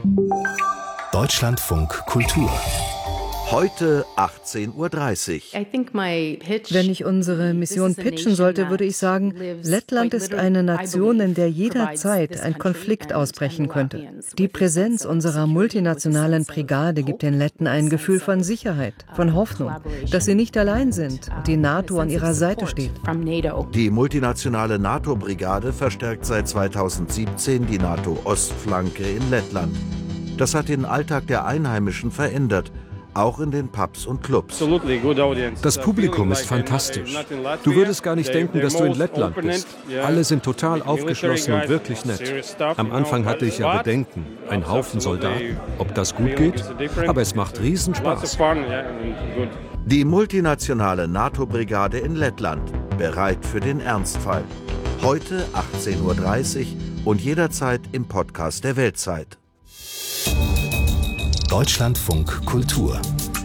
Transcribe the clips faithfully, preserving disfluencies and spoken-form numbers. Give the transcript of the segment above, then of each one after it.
Deutschlandfunk Kultur. Heute achtzehn Uhr dreißig. Wenn ich unsere Mission pitchen sollte, würde ich sagen, Lettland ist eine Nation, in der jederzeit ein Konflikt ausbrechen könnte. Die Präsenz unserer multinationalen Brigade gibt den Letten ein Gefühl von Sicherheit, von Hoffnung, dass sie nicht allein sind und die NATO an ihrer Seite steht. Die multinationale NATO-Brigade verstärkt seit zweitausendsiebzehn die NATO-Ostflanke in Lettland. Das hat den Alltag der Einheimischen verändert. Auch in den Pubs und Clubs. Das Publikum ist fantastisch. Du würdest gar nicht denken, dass du in Lettland bist. Alle sind total aufgeschlossen und wirklich nett. Am Anfang hatte ich ja Bedenken, ein Haufen Soldaten, ob das gut geht, aber es macht Riesenspaß. Die multinationale NATO-Brigade in Lettland, bereit für den Ernstfall. Heute achtzehn Uhr dreißig und jederzeit im Podcast der Weltzeit. Deutschlandfunk Kultur.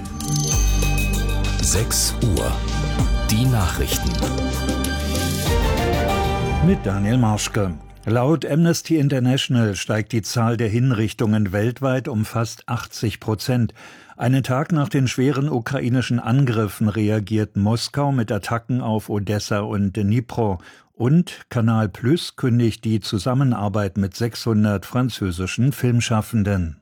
sechs Uhr. Die Nachrichten. Mit Daniel Marschke. Laut Amnesty International steigt die Zahl der Hinrichtungen weltweit um fast achtzig Prozent. Einen Tag nach den schweren ukrainischen Angriffen reagiert Moskau mit Attacken auf Odessa und Dnipro. Und Kanal Plus kündigt die Zusammenarbeit mit sechshundert französischen Filmschaffenden.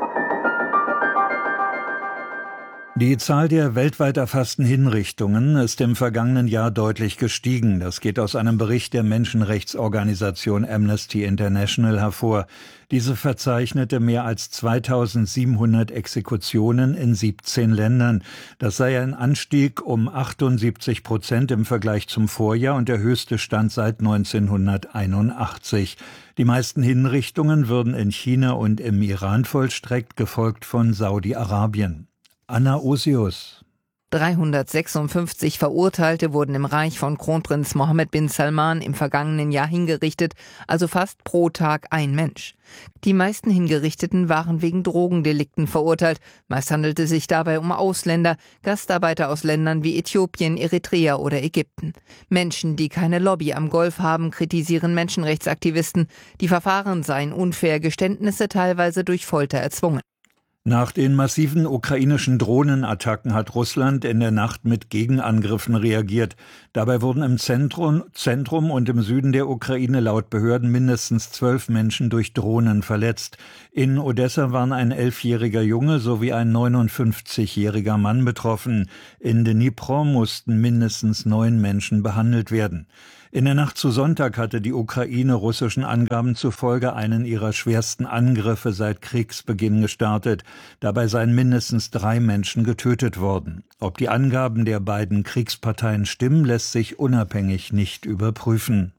Die Zahl der weltweit erfassten Hinrichtungen ist im vergangenen Jahr deutlich gestiegen. Das geht aus einem Bericht der Menschenrechtsorganisation Amnesty International hervor. Diese verzeichnete mehr als zweitausendsiebenhundert Exekutionen in siebzehn Ländern. Das sei ein Anstieg um achtundsiebzig Prozent im Vergleich zum Vorjahr und der höchste Stand seit neunzehnhunderteinundachtzig. Die meisten Hinrichtungen würden in China und im Iran vollstreckt, gefolgt von Saudi-Arabien. Anna Osius. dreihundertsechsundfünfzig Verurteilte wurden im Reich von Kronprinz Mohammed bin Salman im vergangenen Jahr hingerichtet, also fast pro Tag ein Mensch. Die meisten Hingerichteten waren wegen Drogendelikten verurteilt. Meist handelte es sich dabei um Ausländer, Gastarbeiter aus Ländern wie Äthiopien, Eritrea oder Ägypten. Menschen, die keine Lobby am Golf haben, kritisieren Menschenrechtsaktivisten. Die Verfahren seien unfair, Geständnisse teilweise durch Folter erzwungen. Nach den massiven ukrainischen Drohnenattacken hat Russland in der Nacht mit Gegenangriffen reagiert. Dabei wurden im Zentrum, Zentrum und im Süden der Ukraine laut Behörden mindestens zwölf Menschen durch Drohnen verletzt. In Odessa waren ein elfjähriger Junge sowie ein neunundfünfzigjähriger Mann betroffen. In Dnipro mussten mindestens neun Menschen behandelt werden. In der Nacht zu Sonntag hatte die Ukraine russischen Angaben zufolge einen ihrer schwersten Angriffe seit Kriegsbeginn gestartet. Dabei seien mindestens drei Menschen getötet worden. Ob die Angaben der beiden Kriegsparteien stimmen, lässt sich unabhängig nicht überprüfen.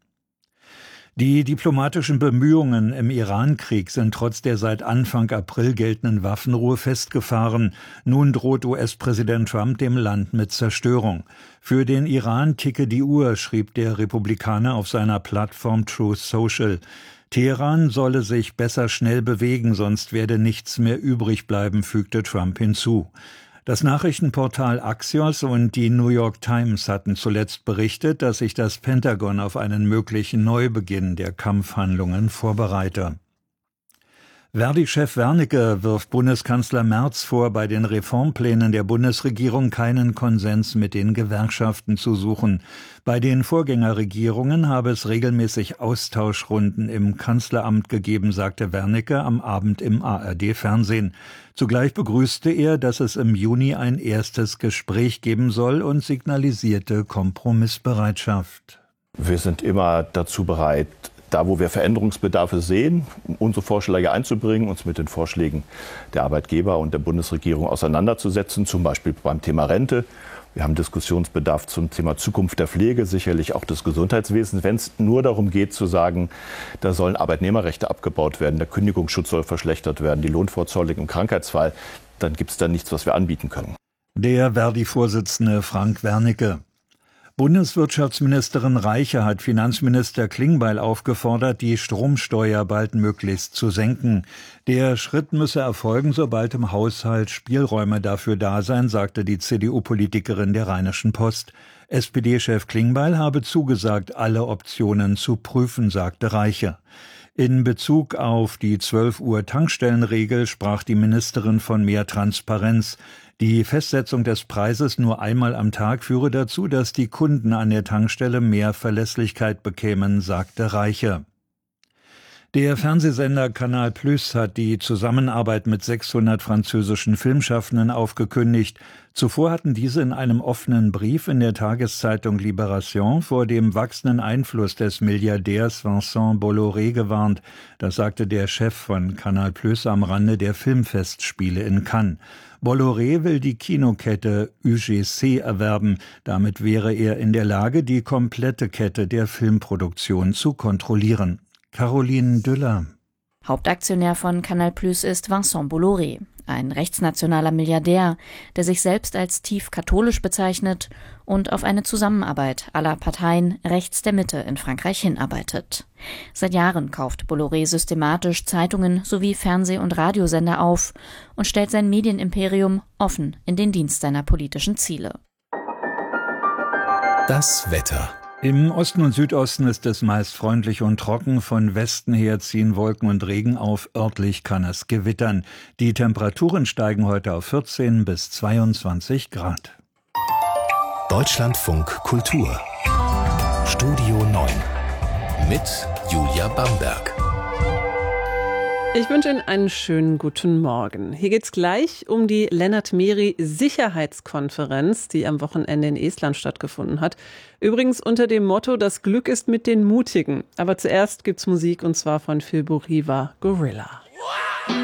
Die diplomatischen Bemühungen im Iran-Krieg sind trotz der seit Anfang April geltenden Waffenruhe festgefahren. Nun droht U S-Präsident Trump dem Land mit Zerstörung. Für den Iran ticke die Uhr, schrieb der Republikaner auf seiner Plattform Truth Social. Teheran solle sich besser schnell bewegen, sonst werde nichts mehr übrig bleiben, fügte Trump hinzu. Das Nachrichtenportal Axios und die New York Times hatten zuletzt berichtet, dass sich das Pentagon auf einen möglichen Neubeginn der Kampfhandlungen vorbereite. Verdi-Chef Wernicke wirft Bundeskanzler Merz vor, bei den Reformplänen der Bundesregierung keinen Konsens mit den Gewerkschaften zu suchen. Bei den Vorgängerregierungen habe es regelmäßig Austauschrunden im Kanzleramt gegeben, sagte Wernicke am Abend im A R D-Fernsehen. Zugleich begrüßte er, dass es im Juni ein erstes Gespräch geben soll und signalisierte Kompromissbereitschaft. Wir sind immer dazu bereit, da, wo wir Veränderungsbedarfe sehen, unsere Vorschläge einzubringen, uns mit den Vorschlägen der Arbeitgeber und der Bundesregierung auseinanderzusetzen, zum Beispiel beim Thema Rente. Wir haben Diskussionsbedarf zum Thema Zukunft der Pflege, sicherlich auch des Gesundheitswesens. Wenn es nur darum geht zu sagen, da sollen Arbeitnehmerrechte abgebaut werden, der Kündigungsschutz soll verschlechtert werden, die Lohnfortzahlung im Krankheitsfall, dann gibt es da nichts, was wir anbieten können. Der Verdi-Vorsitzende Frank Wernicke. Bundeswirtschaftsministerin Reiche hat Finanzminister Klingbeil aufgefordert, die Stromsteuer baldmöglichst zu senken. Der Schritt müsse erfolgen, sobald im Haushalt Spielräume dafür da seien, sagte die C D U-Politikerin der Rheinischen Post. S P D-Chef Klingbeil habe zugesagt, alle Optionen zu prüfen, sagte Reiche. In Bezug auf die zwölf Uhr Tankstellenregel sprach die Ministerin von mehr Transparenz. Die Festsetzung des Preises nur einmal am Tag führe dazu, dass die Kunden an der Tankstelle mehr Verlässlichkeit bekämen, sagte Reiche. Der Fernsehsender Canal Plus hat die Zusammenarbeit mit sechshundert französischen Filmschaffenden aufgekündigt. Zuvor hatten diese in einem offenen Brief in der Tageszeitung Libération vor dem wachsenden Einfluss des Milliardärs Vincent Bolloré gewarnt. Das sagte der Chef von Canal Plus am Rande der Filmfestspiele in Cannes. Bolloré will die Kinokette U G C erwerben. Damit wäre er in der Lage, die komplette Kette der Filmproduktion zu kontrollieren. Caroline Düller. Hauptaktionär von Canal Plus ist Vincent Bolloré, ein rechtsnationaler Milliardär, der sich selbst als tief katholisch bezeichnet und auf eine Zusammenarbeit aller Parteien rechts der Mitte in Frankreich hinarbeitet. Seit Jahren kauft Bolloré systematisch Zeitungen sowie Fernseh- und Radiosender auf und stellt sein Medienimperium offen in den Dienst seiner politischen Ziele. Das Wetter. Im Osten und Südosten ist es meist freundlich und trocken. Von Westen her ziehen Wolken und Regen auf. Örtlich kann es gewittern. Die Temperaturen steigen heute auf vierzehn bis zweiundzwanzig Grad. Deutschlandfunk Kultur. Studio neun. Mit Julia Bamberg. Ich wünsche Ihnen einen schönen guten Morgen. Hier geht's gleich um die Lennart Meri Sicherheitskonferenz, die am Wochenende in Estland stattgefunden hat. Übrigens unter dem Motto, das Glück ist mit den Mutigen. Aber zuerst gibt's Musik und zwar von Phil Buriva, Gorilla.